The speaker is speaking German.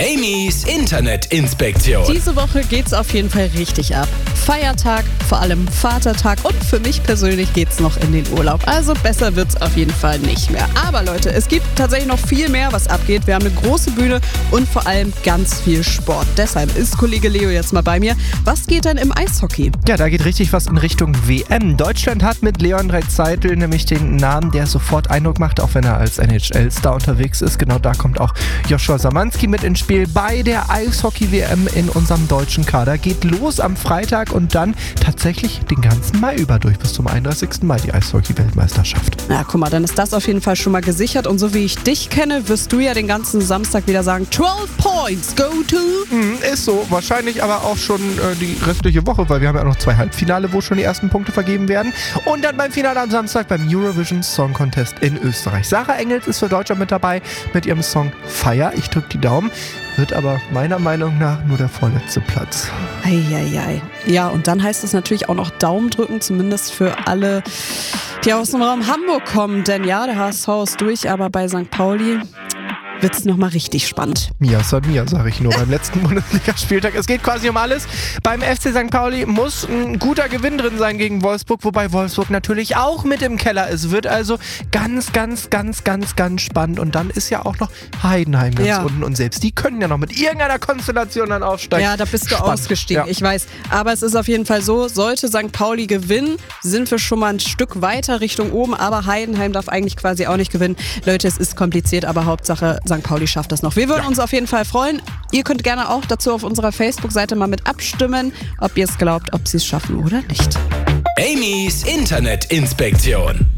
Amy's Internetinspektion. Diese Woche geht's auf jeden Fall richtig ab. Feiertag, vor allem Vatertag und für mich persönlich geht's noch in den Urlaub. Also besser wird's auf jeden Fall nicht mehr. Aber Leute, es gibt tatsächlich noch viel mehr, was abgeht. Wir haben eine große Bühne und vor allem ganz viel Sport. Deshalb ist Kollege Leo jetzt mal bei mir. Was geht denn im Eishockey? Ja, da geht richtig was in Richtung WM. Deutschland hat mit Leon Draisaitl nämlich den Namen, der sofort Eindruck macht, auch wenn er als NHL-Star unterwegs ist. Genau da kommt auch Joshua Samanski mit ins Spiel bei der Eishockey-WM in unserem deutschen Kader. Geht los am Freitag und dann tatsächlich den ganzen Mai über durch bis zum 31. Mai die Eishockey-Weltmeisterschaft. Na, guck mal, dann ist das auf jeden Fall schon mal gesichert. Und so wie ich dich kenne, wirst du ja den ganzen Samstag wieder sagen, 12 Points, go to. Ist so, wahrscheinlich aber auch schon die restliche Woche, weil wir haben ja noch 2 Halbfinale, wo schon die ersten Punkte vergeben werden. Und dann beim Finale am Samstag beim Eurovision Song Contest in Österreich. Sarah Engels ist für Deutschland mit dabei mit ihrem Song Fire. Ich drücke die Daumen. Wird aber meiner Meinung nach nur der vorletzte Platz. Eieiei. Ja, und dann heißt es natürlich auch noch Daumen drücken, zumindest für alle, die aus dem Raum Hamburg kommen. Denn ja, der HSV ist durch, aber bei St. Pauli wird es nochmal richtig spannend. Mia San Mia, sage ich nur, beim letzten Bundesligaspieltag. Es geht quasi um alles. Beim FC St. Pauli muss ein guter Gewinn drin sein gegen Wolfsburg, wobei Wolfsburg natürlich auch mit im Keller ist. Wird also ganz spannend. Und dann ist ja auch noch Heidenheim ganz unten. Und selbst die können ja noch mit irgendeiner Konstellation dann aufsteigen. Ja, da bist du ausgestiegen, ich weiß. Aber es ist auf jeden Fall so, sollte St. Pauli gewinnen, sind wir schon mal ein Stück weiter Richtung oben. Aber Heidenheim darf eigentlich quasi auch nicht gewinnen. Leute, es ist kompliziert, aber Hauptsache St. Pauli schafft das noch. Wir würden uns auf jeden Fall freuen. Ihr könnt gerne auch dazu auf unserer Facebook-Seite mal mit abstimmen, ob ihr es glaubt, ob sie es schaffen oder nicht. Amy's Internetinspektion.